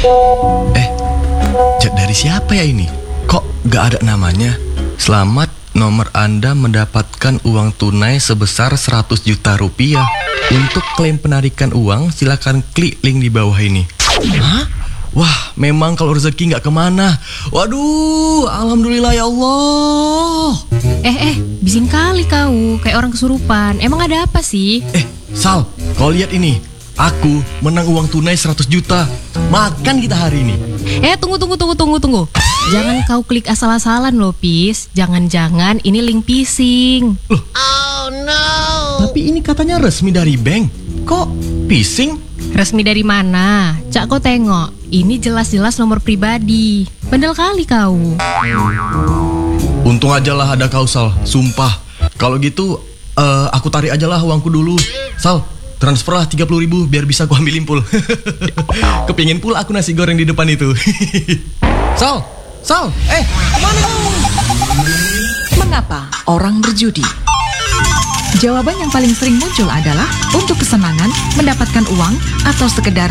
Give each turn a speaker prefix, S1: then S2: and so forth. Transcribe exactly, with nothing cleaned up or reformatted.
S1: Eh, chat dari siapa ya ini? Kok gak ada namanya? Selamat, nomor Anda mendapatkan uang tunai sebesar seratus juta rupiah. Untuk klaim penarikan uang, silakan klik link di bawah ini. Hah? Wah, memang kalau rezeki gak kemana. Waduh, alhamdulillah ya Allah.
S2: Eh, eh, bising kali kau, kayak orang kesurupan. Emang ada apa sih?
S1: Eh, Sal, kau lihat ini. Aku menang uang tunai seratus juta. Makan kita hari ini.
S2: Eh, tunggu, tunggu, tunggu, tunggu, tunggu. Jangan kau klik asal-asalan loh, Pis. Jangan-jangan ini link phishing.
S1: Loh. Oh no. Tapi ini katanya resmi dari bank. Kok phishing?
S2: Resmi dari mana? Cak, kau tengok. Ini jelas-jelas nomor pribadi. Bandel kali kau.
S1: Untung aja lah ada kau, Sal. Sumpah. Kalau gitu, uh, aku tarik aja lah uangku dulu. Sal, transfer lah tiga puluh ribu biar bisa aku ambilin pul. Kepingin pula aku nasi goreng di depan itu. Sal, Sal, eh, kemana kau?
S3: Mengapa orang berjudi? Jawaban yang paling sering muncul adalah untuk kesenangan, mendapatkan uang, atau sekedar